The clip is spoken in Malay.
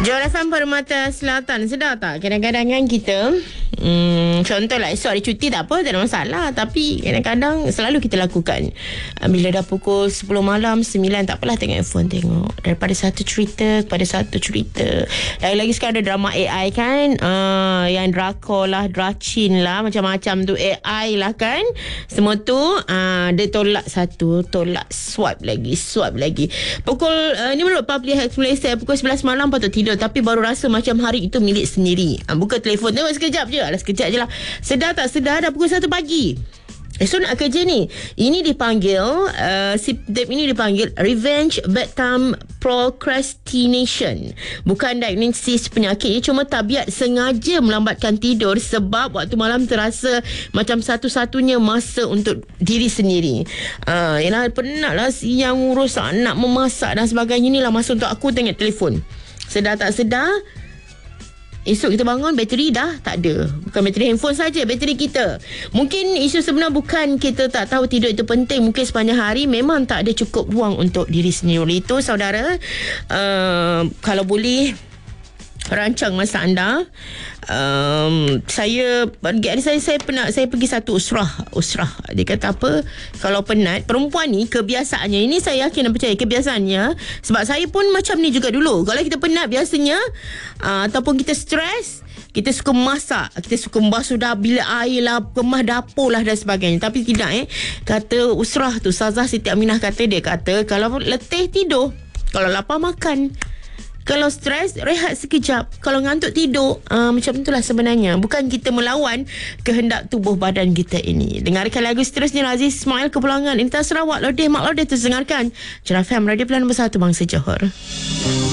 Johor FM Permata Selatan. Sedar tak kadang-kadang kan kita contohlah esok hari cuti tak apa, tak ada masalah. Tapi kadang-kadang selalu kita lakukan bila dah pukul 10 malam 9 tak apalah tengok handphone, tengok daripada satu cerita kepada satu cerita. Lagi-lagi sekarang ada drama AI kan, yang drakor lah, dracin lah, macam-macam tu AI lah kan. Semua tu dia tolak satu, tolak swipe lagi. Pukul ni menurut Public Health Malaysia, pukul 11 malam patut tidur tapi baru rasa macam hari itu milik sendiri. Buka telefon, tengok sekejap je. Alah, sekejap je lah. Sedar tak sedar dah pukul 1 pagi. Esok nak kerja ni. Ini dipanggil SIPDEP ini dipanggil revenge bedtime procrastination. Bukan diagnosis penyakit, cuma tabiat sengaja melambatkan tidur sebab waktu malam terasa macam satu-satunya masa untuk diri sendiri. Yalah, penat lah siang urus anak, memasak dan sebagainya. Inilah masa untuk aku tengok telefon. Sedar tak sedar, esok kita bangun bateri dah tak ada. Bukan bateri handphone saja, bateri kita. Mungkin isu sebenar bukan kita tak tahu tidur itu penting. Mungkin sepanjang hari memang tak ada cukup ruang untuk diri sendiri. Itu saudara, kalau boleh rancang masa anda. Saya pergi satu usrah. Dia kata apa, kalau penat, perempuan ni kebiasaannya, ini saya yakin dan percaya kebiasaannya, sebab saya pun macam ni juga dulu. Kalau kita penat biasanya ataupun kita stres, kita suka masak, kita suka membasuh bilik air lah, kemah dapur lah dan sebagainya. Tapi tidak kata usrah tu, Ustazah Siti Aminah kata, dia kata kalau letih tidur, kalau lapar makan, kalau stres, rehat sekejap. Kalau ngantuk, tidur. Macam itulah sebenarnya. Bukan kita melawan kehendak tubuh badan kita ini. Dengarkan lagu seterusnya, Aziz Ismail Kepulangan Intas Sarawak. Lodeh Mak Lodeh tu dengarkan Johor FM, Radio Pilihan Nombor 1 Bangsa Johor.